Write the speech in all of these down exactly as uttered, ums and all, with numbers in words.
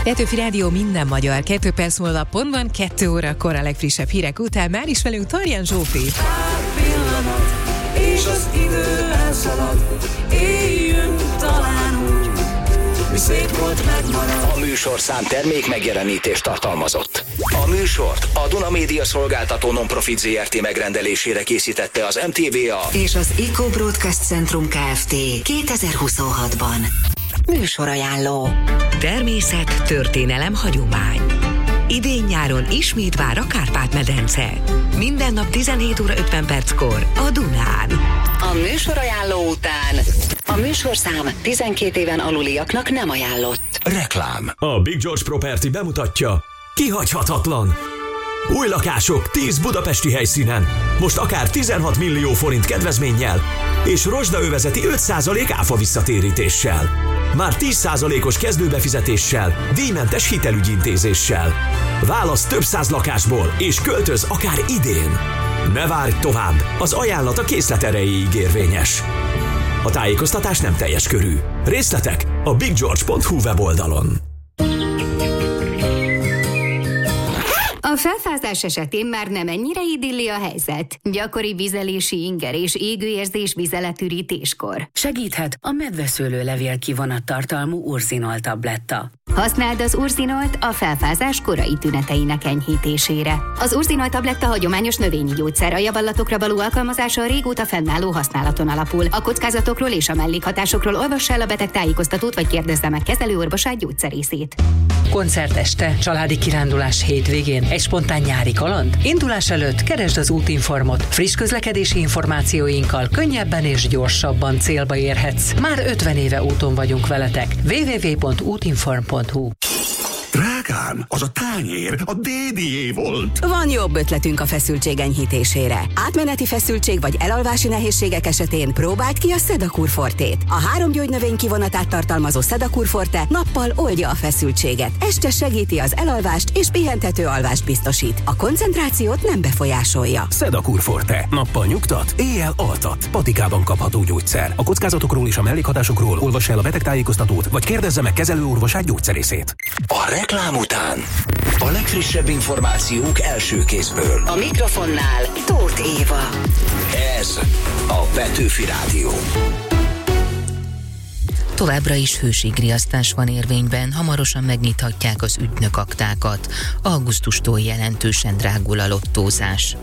Petőfi Rádió minden magyar. Kettő perc múlva pontban, kettő órakor a legfrissebb hírek után már is velünk Tarján Zsófi. Pillanat, és az idő elszalad, éljünk talán úgy, mi szép volt megmarad. A műsorszám termék megjelenítést tartalmazott. A műsort a Duna Média Szolgáltató Non-Profit zé er té megrendelésére készítette az em té vé á és az Eco Broadcast Centrum Kft. kétezer-huszonhatban. Műsorajánló. Természet, történelem, hagyomány. Idén-nyáron ismét vár a Kárpát-medence. Minden nap tizenhét óra ötven perckor a Dunán. A műsorajánló után a műsorszám tizenkét éven aluliaknak nem ajánlott. Reklám. A Big George Property bemutatja: kihagyhatatlan! Új lakások tíz budapesti helyszínen. Most akár tizenhat millió forint kedvezménnyel és rozsdaövezeti öt százalék áfa visszatérítéssel. Már tíz százalékos kezdőbefizetéssel, díjmentes hitelügyintézéssel. Válasz több száz lakásból és költöz akár idén. Ne várj tovább, az ajánlat a készlet erejéig érvényes. A tájékoztatás nem teljes körű. Részletek a big george pont hu weboldalon. A felfázás esetén már nem ennyire idilli a helyzet. Gyakori vizelési inger és égőérzés vizeletürítéskor. Segíthet a medveszőlőlevél kivonat tartalmú Ursinol tabletta. Használd az Ursinolt a felfázás korai tüneteinek enyhítésére. Az Ursinol tabletta hagyományos növényi gyógyszer, a javallatokra való alkalmazása a régóta fennálló használaton alapul. A kockázatokról és a mellékhatásokról olvass el a beteg tájékoztatót, vagy kérdezze meg kezelőorvosát, gyógyszerészét. Koncert este, családi kirándulás hétvégén, egy spontán nyári kaland? Indulás előtt keresd az útinformot. Friss közlekedési információinkkal könnyebben és gyorsabban célba érhetsz. Már ötven éve úton vagyunk veletek. double-u double-u double-u pont útinform pont hu. Drágám, az a tányér a dédié volt. Van jobb ötletünk a feszültség enyhítésére. Átmeneti feszültség vagy elalvási nehézségek esetén próbáld ki a Sedakur Fortét. A három gyógynövény kivonatát tartalmazó Sedakur Forte nappal oldja a feszültséget, este segíti az elalvást és pihentető alvást biztosít. A koncentrációt nem befolyásolja. Sedakur Forte. Nappal nyugtat, éjjel altat. Patikában kapható gyógyszer. A kockázatokról és a mellékhatásokról olvass el a betegtájékoztatót, vagy kérdezze meg kezelőorvosát, gyógyszerészét. A reklám után a legfrissebb információk első kézből. A mikrofonnál Tóth Éva. Ez a Petőfi Rádió. Továbbra is hőségriasztás van érvényben, hamarosan megnyithatják az ügynökaktákat. Augusztustól jelentősen drágul a lottózás.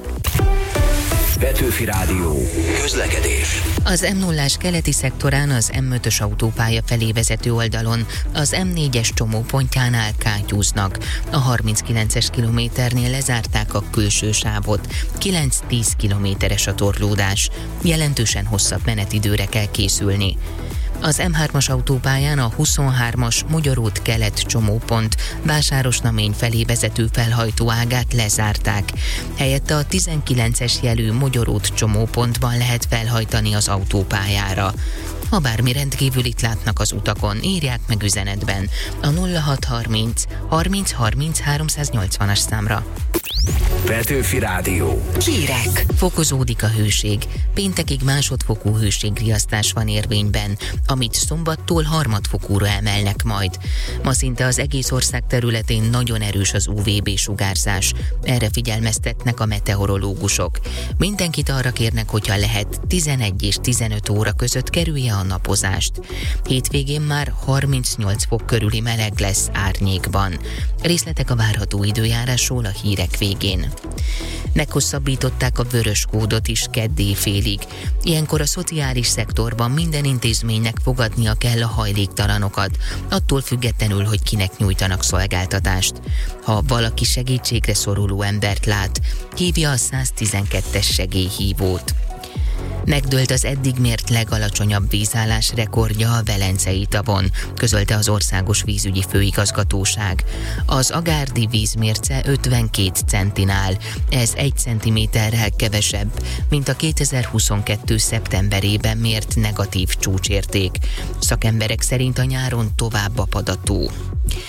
Petőfi Rádió. Közlekedés. Az em nullás keleti szektorán az em ötös autópálya felé vezető oldalon az em négyes csomópontjánál kátyúznak. A harminckilences kilométernél lezárták a külső sávot. kilenc-tíz kilométeres a torlódás. Jelentősen hosszabb menetidőre kell készülni. Az em hármas autópályán a huszonhármas Magyar út kelet csomópont Vásárosnamény felé vezető felhajtóágát lezárták. Helyette a tizenkilences jelű Magyar út csomópontban lehet felhajtani az autópályára. Ha bármi rendkívülit látnak az utakon, írják meg üzenetben a nulla hat harminc harminc harminc háromszáznyolcvanas számra. Petőfi Rádió. Hírek. Fokozódik a hőség. Péntekig másodfokú hőségriasztás van érvényben, amit szombattól harmadfokúra emelnek majd. Ma szinte az egész ország területén nagyon erős az ú vé bé sugárzás. Erre figyelmeztetnek a meteorológusok. Mindenkit arra kérnek, hogyha lehet, tizenegy és tizenöt óra között kerülje a napozást. Hétvégén már harmincnyolc fok körüli meleg lesz árnyékban. Részletek a várható időjárásról a hírek végén. Meghosszabbították a vörös kódot is keddi félig. Ilyenkor a szociális szektorban minden intézménynek fogadnia kell a hajléktalanokat, attól függetlenül, hogy kinek nyújtanak szolgáltatást. Ha valaki segítségre szoruló embert lát, hívja a száztizenkettes segélyhívót. Megdőlt az eddig mért legalacsonyabb vízállás rekordja a Velencei tavon, közölte az Országos Vízügyi Főigazgatóság. Az agárdi vízmérce ötvenkét centin áll, ez egy centiméterrel kevesebb, mint a kétezer-huszonkettő szeptemberében mért negatív csúcsérték. Szakemberek szerint a nyáron tovább apad a tó.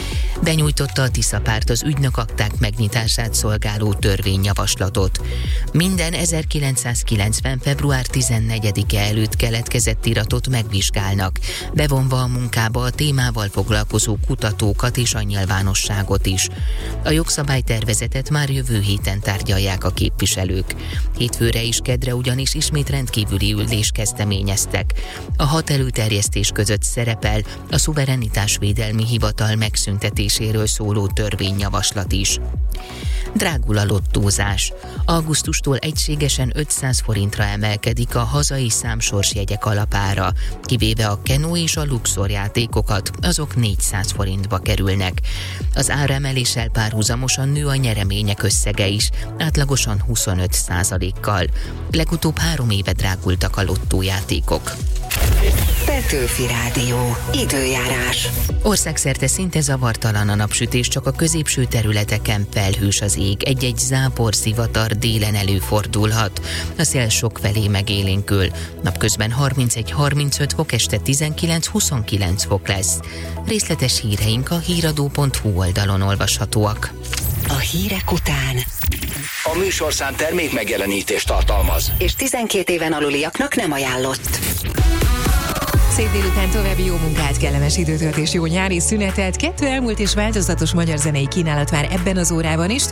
Benyújtotta a Tisza párt az ügynökakták megnyitását szolgáló törvényjavaslatot. Minden ezerkilencszázkilencven. február tizennegyedike előtt keletkezett iratot megvizsgálnak, bevonva a munkába a témával foglalkozó kutatókat és a nyilvánosságot is. A jogszabálytervezetet már jövő héten tárgyalják a képviselők. Hétfőre és kedre ugyanis ismét rendkívüli ülés kezdeményeztek. A hat előterjesztés között szerepel a szuverenitásvédelmi hivatal megszüntetéséről szóló törvényjavaslat is. Drágul a lottózás. Augusztustól egységesen ötszáz forintra emelkedik a hazai számsorsjegyek alapára, kivéve a Keno és a Luxor játékokat, azok négyszáz forintba kerülnek. Az áremeléssel párhuzamosan nő a nyeremények összege is, átlagosan huszonöt százalékkal. Legutóbb három éve drágultak a lottójátékok. Petőfi Rádió. Időjárás. Országszerte szinte zavartalan a napsütés, csak a középső területeken felhős az ég. Egy-egy zápor, zivatar délen előfordulhat. A szél sokfelé megélénkül. Napközben harmincegy-harmincöt fok, este tizenkilenc-huszonkilenc fok lesz. Részletes híreink a híradó pont hu oldalon olvashatóak. A hírek után A műsorszám termék megjelenítést tartalmaz, és tizenkét éven aluliaknak nem ajánlott. Szép délután, további jó munkát, kellemes időtöltés, jó nyári szünetet. Kettő elmúlt és változatos magyar zenei kínálat már ebben az órában is.